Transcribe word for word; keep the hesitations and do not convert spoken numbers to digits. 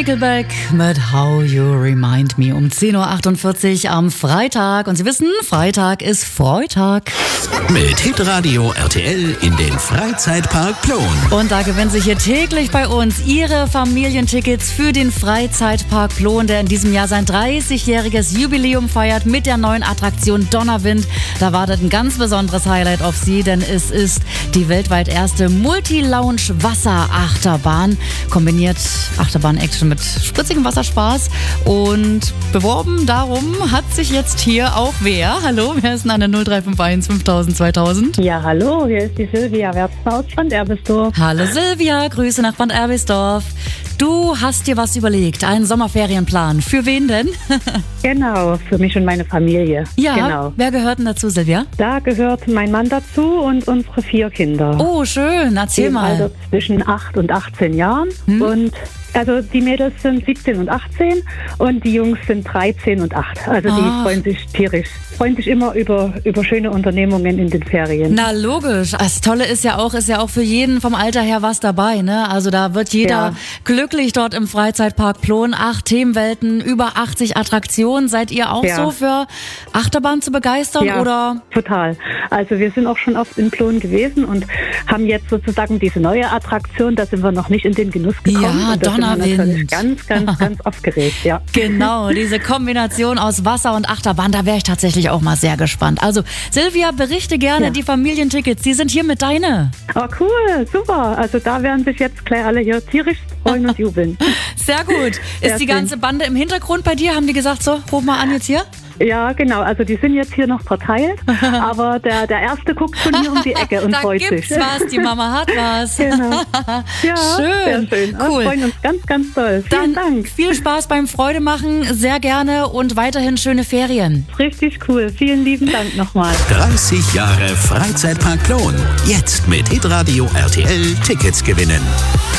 Nickelback mit How You Remind Me um zehn Uhr achtundvierzig am Freitag. Und Sie wissen, Freitag ist Freitag. Mit Hitradio R T L in den Freizeitpark Plon. Und da gewinnen Sie hier täglich bei uns Ihre Familientickets für den Freizeitpark Plon, der in diesem Jahr sein dreißigjähriges Jubiläum feiert mit der neuen Attraktion Donnerwind. Da wartet ein ganz besonderes Highlight auf Sie, denn es ist die weltweit erste Multi-Lounge-Wasserachterbahn. Kombiniert Achterbahn-Action mit spritzigem Wasserspaß. Und beworben darum hat sich jetzt hier auch wer? Hallo, wer ist denn an der null drei fünf eins fünftausend zweitausend? Ja, hallo, hier ist die Silvia Wertzner aus Bad Erbisdorf. Hallo Silvia, Grüße nach Bad Erbisdorf. Du hast dir was überlegt, einen Sommerferienplan. Für wen denn? Genau, für mich und meine Familie. Ja, genau. Wer gehört denn dazu, Silvia? Da gehört mein Mann dazu und unsere vier Kinder. Oh, schön, erzähl Im mal. Alter zwischen acht und achtzehn Jahren. Hm? Und also die Mädels sind siebzehn und achtzehn und die Jungs sind dreizehn und acht. Also die Ach. freuen sich tierisch. Freuen sich immer über, über schöne Unternehmungen in den Ferien. Na logisch. Das Tolle ist ja auch, ist ja auch für jeden vom Alter her was dabei, ne? Also da wird jeder Ja. glücklich dort im Freizeitpark Plon. Acht Themenwelten, über achtzig Attraktionen. Seid ihr auch Ja. so für Achterbahn zu begeistern, Ja, oder? total. Also wir sind auch schon oft in Plon gewesen und haben jetzt sozusagen diese neue Attraktion, da sind wir noch nicht in den Genuss gekommen. Ja, und da sind wir Donnerwind. natürlich ganz, ganz, ganz aufgeregt, ja. Genau, diese Kombination aus Wasser und Achterbahn, da wäre ich tatsächlich auch mal sehr gespannt. Also Silvia, berichte gerne Ja. die Familientickets, die sind hier mit deine. Oh, cool, super. Also da werden sich jetzt gleich alle hier tierisch freuen und jubeln. Sehr gut. Ist Sehr die schön. ganze Bande im Hintergrund bei dir? Haben die gesagt, so, ruf mal an jetzt hier? Ja, genau. Also die sind jetzt hier noch verteilt, aber der, der Erste guckt von hier um die Ecke und da freut gibt's sich. was, die Mama hat was. Genau. Ja, Schön. sehr schön. Cool. Wir freuen uns ganz, ganz toll. Vielen Dann Dank. viel Spaß beim Freude machen, sehr gerne und weiterhin schöne Ferien. Richtig cool. Vielen lieben Dank nochmal. dreißig Jahre Freizeitpark Plon. Jetzt mit Hitradio R T L Tickets gewinnen.